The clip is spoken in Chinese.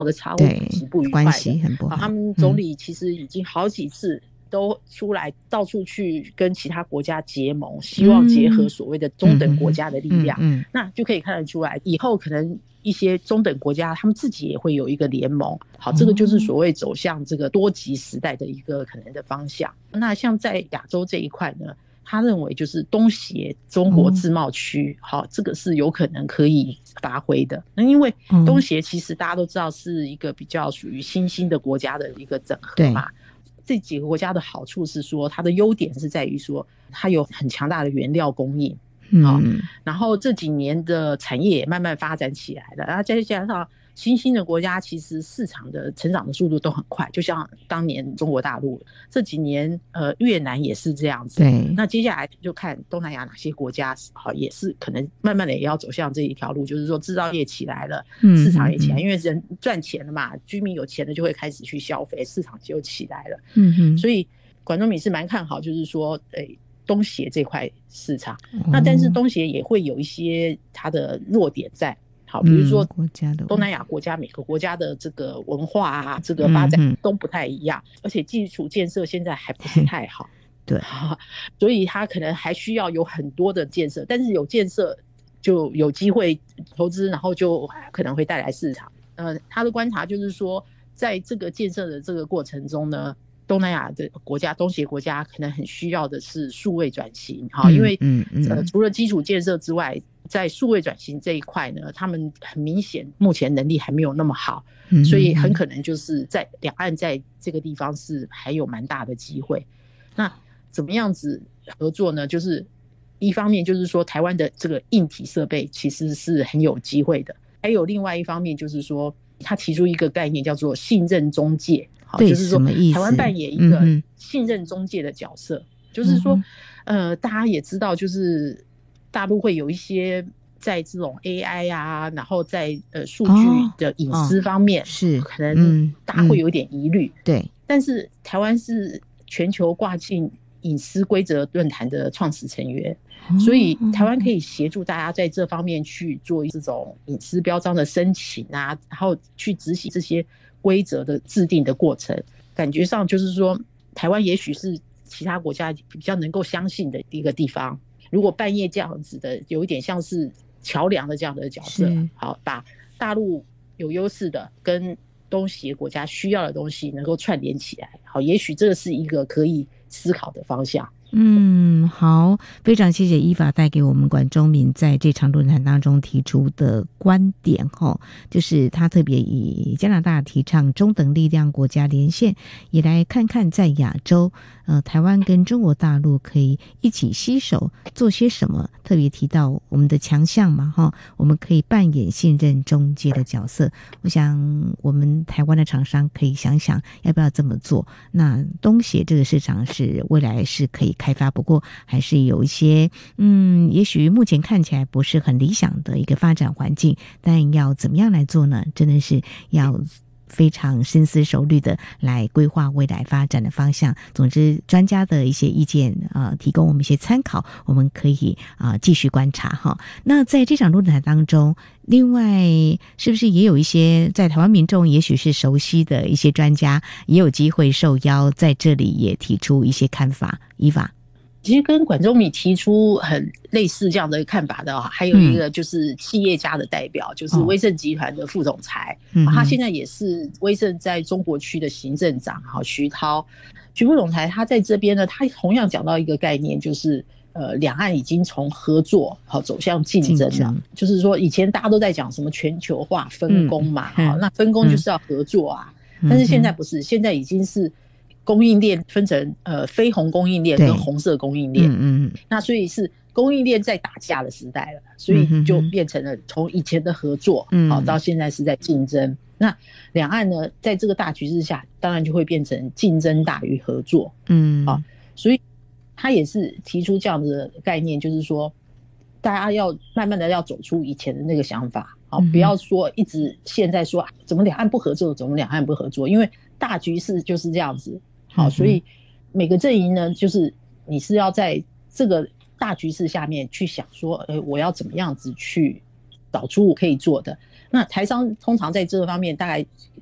的差异是不愉快的， 关系很不好。 他们总理其实已经好几次都出来到处去跟其他国家结盟，希望结合所谓的中等国家的力量，那就可以看得出来以后可能一些中等国家他们自己也会有一个联盟。好，这个就是所谓走向这个多极时代的一个可能的方向。那像在亚洲这一块呢，他认为就是东协中国自贸区，好，这个是有可能可以发挥的。那因为东协其实大家都知道是一个比较属于新兴的国家的一个整合嘛。这几个国家的好处是说，它的优点是在于说它有很强大的原料供应，然后这几年的产业也慢慢发展起来了，然后再加上新兴的国家其实市场的成长的速度都很快，就像当年中国大陆这几年越南也是这样子。 对， 那接下来就看东南亚哪些国家也是可能慢慢的也要走向这一条路，就是说制造业起来了，市场也起来，因为人赚钱了嘛，居民有钱了就会开始去消费，市场就起来了。所以管中闵是蛮看好，就是说东协这块市场。那但是东协也会有一些它的弱点在。好，比如说东南亚国家每个国家的这个文化啊，这个发展都不太一样，而且基础建设现在还不是太好。 对， 所以它可能还需要有很多的建设，但是有建设就有机会投资，然后就可能会带来市场。他的观察就是说，在这个建设的这个过程中呢，东南亚的国家、东协国家可能很需要的是数位转型，因为除了基础建设之外，在数位转型这一块呢，他们很明显目前能力还没有那么好，所以很可能就是在两岸在这个地方是还有蛮大的机会。那怎么样子合作呢？就是一方面就是说台湾的这个硬体设备其实是很有机会的，还有另外一方面就是说他提出一个概念叫做信任中介。就是说台湾扮演一个信任中介的角色，就是说大家也知道，就是大陆会有一些在这种 AI 啊，然后在数据的隐私方面是可能大家会有一点疑虑。 对， 但是台湾是全球跨境隐私规则论坛的创始成员，所以台湾可以协助大家在这方面去做这种隐私标章的申请啊，然后去执行这些规则的制定的过程。感觉上就是说台湾也许是其他国家比较能够相信的一个地方，如果半夜这样子的有一点像是桥梁的这样的角色，好，把大陆有优势的跟东协国家需要的东西能够串联起来，好，也许这个是一个可以思考的方向。 好，非常谢谢依法带给我们管中闵在这场论坛当中提出的观点，就是他特别以加拿大提倡中等力量国家连线，也来看看在亚洲台湾跟中国大陆可以一起携手做些什么，特别提到我们的强项嘛，我们可以扮演信任中介的角色。我想我们台湾的厂商可以想想要不要这么做。那东协这个市场是未来是可以开发，不过还是有一些也许目前看起来不是很理想的一个发展环境，但要怎么样来做呢？真的是要非常深思熟虑的来规划未来发展的方向。总之专家的一些意见提供我们一些参考，我们可以继续观察哈。那在这场论坛当中，另外是不是也有一些在台湾民众也许是熟悉的一些专家也有机会受邀在这里也提出一些看法？依法其实跟管中闵提出很类似这样的看法的还有一个就是企业家的代表，就是威盛集团的副总裁，他现在也是威盛在中国区的行政长徐涛。徐副总裁他在这边呢，他同样讲到一个概念，就是两岸已经从合作走向竞争了。就是说以前大家都在讲什么全球化分工嘛，那分工就是要合作啊，但是现在不是，现在已经是供应链分成非红供应链跟红色供应链，那所以是供应链在打架的时代了，所以就变成了从以前的合作到现在是在竞争。那两岸呢，在这个大局势下，当然就会变成竞争大于合作。所以他也是提出这样的概念，就是说大家要慢慢的要走出以前的那个想法，不要说一直现在说怎么两岸不合作，怎么两岸不合作，因为大局势就是这样子。所以每个阵营呢，就是你是要在这个大局势下面去想说，我要怎么样子去找出我可以做的， 那台商通常在这方面大概